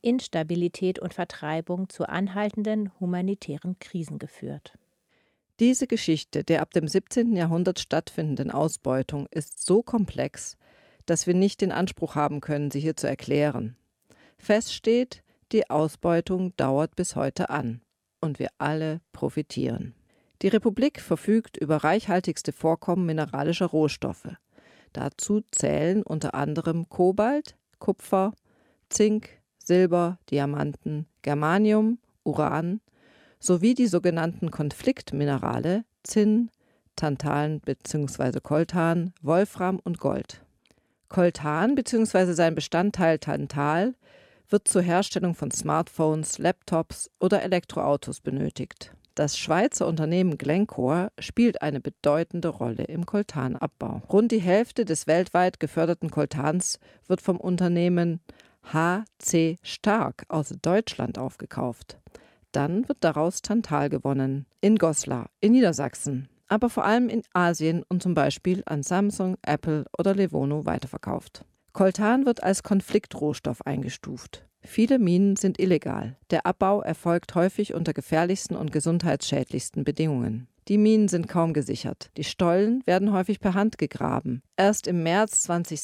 Instabilität und Vertreibung zu anhaltenden humanitären Krisen geführt. Diese Geschichte der ab dem 17. Jahrhundert stattfindenden Ausbeutung ist so komplex, dass wir nicht den Anspruch haben können, sie hier zu erklären. Fest steht, die Ausbeutung dauert bis heute an und wir alle profitieren. Die Republik verfügt über reichhaltigste Vorkommen mineralischer Rohstoffe. Dazu zählen unter anderem Kobalt, Kupfer, Zink, Silber, Diamanten, Germanium, Uran sowie die sogenannten Konfliktminerale Zinn, Tantal bzw. Coltan, Wolfram und Gold. Coltan bzw. sein Bestandteil Tantal wird zur Herstellung von Smartphones, Laptops oder Elektroautos benötigt. Das Schweizer Unternehmen Glencore spielt eine bedeutende Rolle im Coltanabbau. Rund die Hälfte des weltweit geförderten Coltans wird vom Unternehmen HC Stark aus Deutschland aufgekauft. Dann wird daraus Tantal gewonnen, in Goslar, in Niedersachsen, aber vor allem in Asien und zum Beispiel an Samsung, Apple oder Levono weiterverkauft. Coltan wird als Konfliktrohstoff eingestuft. Viele Minen sind illegal. Der Abbau erfolgt häufig unter gefährlichsten und gesundheitsschädlichsten Bedingungen. Die Minen sind kaum gesichert. Die Stollen werden häufig per Hand gegraben. Erst im März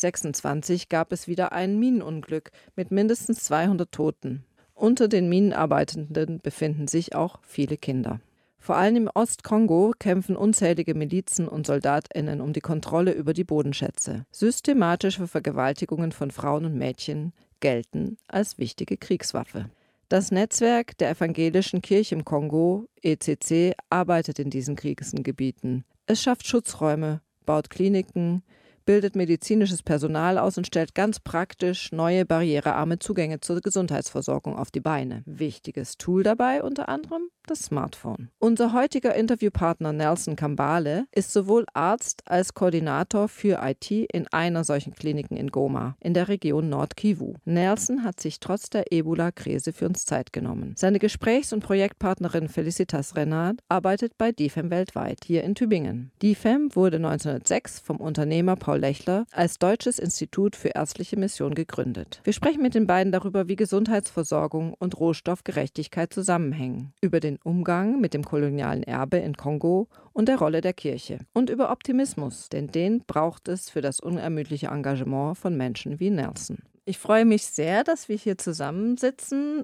2026 gab es wieder ein Minenunglück mit mindestens 200 Toten. Unter den Minenarbeitenden befinden sich auch viele Kinder. Vor allem im Ostkongo kämpfen unzählige Milizen und SoldatInnen um die Kontrolle über die Bodenschätze. Systematische Vergewaltigungen von Frauen und Mädchen gelten als wichtige Kriegswaffe. Das Netzwerk der Evangelischen Kirche im Kongo, ECC, arbeitet in diesen Krisengebieten. Es schafft Schutzräume, baut Kliniken, bildet medizinisches Personal aus und stellt ganz praktisch neue barrierearme Zugänge zur Gesundheitsversorgung auf die Beine. Wichtiges Tool dabei unter anderem das Smartphone. Unser heutiger Interviewpartner Nelson Kambale ist sowohl Arzt als Koordinator für IT in einer solchen Kliniken in Goma, in der Region Nord-Kivu. Nelson hat sich trotz der Ebola-Krise für uns Zeit genommen. Seine Gesprächs- und Projektpartnerin Felicitas Renard arbeitet bei DIFEM weltweit, hier in Tübingen. DIFEM wurde 1906 vom Unternehmer Paul Lechler als Deutsches Institut für ärztliche Mission gegründet. Wir sprechen mit den beiden darüber, wie Gesundheitsversorgung und Rohstoffgerechtigkeit zusammenhängen, über den Umgang mit dem kolonialen Erbe in Kongo und der Rolle der Kirche und über Optimismus, denn den braucht es für das unermüdliche Engagement von Menschen wie Nelson. Ich freue mich sehr, dass wir hier zusammensitzen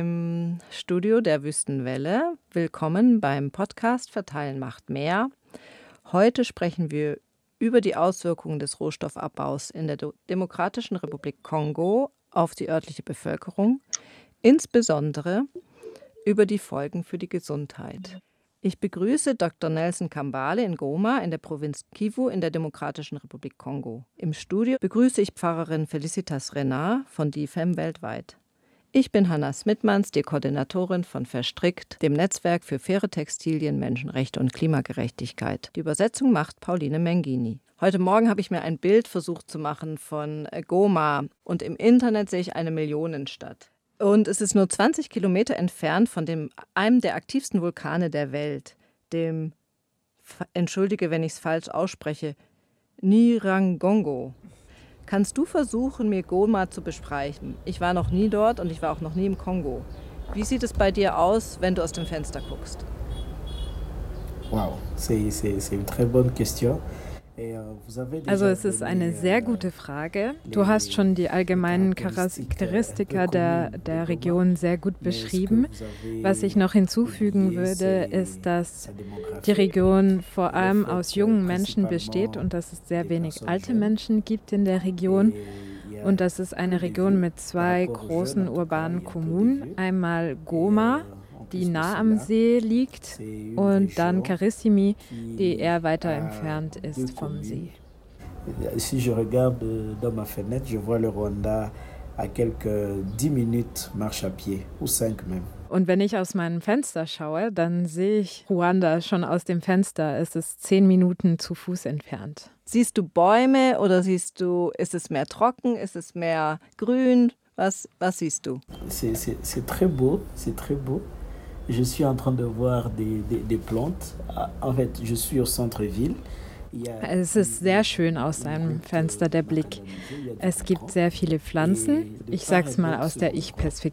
im Studio der Wüstenwelle. Willkommen beim Podcast Verteilen macht mehr. Heute sprechen wir über die Auswirkungen des Rohstoffabbaus in der Demokratischen Republik Kongo auf die örtliche Bevölkerung, insbesondere über die Folgen für die Gesundheit. Ich begrüße Dr. Nelson Kambale in Goma in der Provinz Kivu in der Demokratischen Republik Kongo. Im Studio begrüße ich Pfarrerin Felicitas Renard von DIFEM weltweit. Ich bin Hanna Smitmans, die Koordinatorin von Verstrickt, dem Netzwerk für faire Textilien, Menschenrechte und Klimagerechtigkeit. Die Übersetzung macht Pauline Mengini. Heute Morgen habe ich mir ein Bild versucht zu machen von Goma und im Internet sehe ich eine Millionenstadt. Und es ist nur 20 Kilometer entfernt von einem der aktivsten Vulkane der Welt, dem, entschuldige, wenn ich es falsch ausspreche, Nyiragongo. Kannst du versuchen, mir Goma zu beschreiben? Ich war noch nie dort und ich war auch noch nie im Kongo. Wie sieht es bei dir aus, wenn du aus dem Fenster guckst? Wow, c'est une très bonne question. Also es ist eine sehr gute Frage. Du hast schon die allgemeinen Charakteristika der Region sehr gut beschrieben. Was ich noch hinzufügen würde, ist, dass die Region vor allem aus jungen Menschen besteht und dass es sehr wenig alte Menschen gibt in der Region. Und das ist eine Region mit zwei großen urbanen Kommunen. Einmal Goma, die nah am See liegt, und dann Karissimi, die eher weiter entfernt ist vom See. Si je regarde dans ma fenêtre, je vois le Rwanda à quelques 10 minutes marche à pied, ou 5 même. Und wenn ich aus meinem Fenster schaue, dann sehe ich Ruanda schon aus dem Fenster. Es ist 10 Minuten zu Fuß entfernt. Siehst du Bäume oder ist es mehr trocken, ist es mehr grün? Was siehst du? C'est très beau, c'est très beau. Je suis en train de voir des plantes. En fait, je suis au centre-ville. Es ist sehr schön aus seinem Fenster, der Blick. Es gibt sehr viele Pflanzen. Ich sage es mal aus der Ich-Perspektive.